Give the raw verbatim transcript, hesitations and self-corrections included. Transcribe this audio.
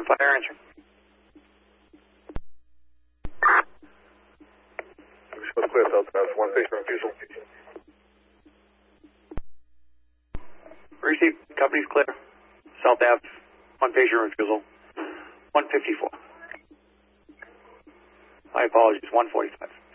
Fire answer. Clear, South Ave, one patient refusal. Received. Company's clear. South Ave, one patient refusal. one fifty-four. My apologies, one forty-five.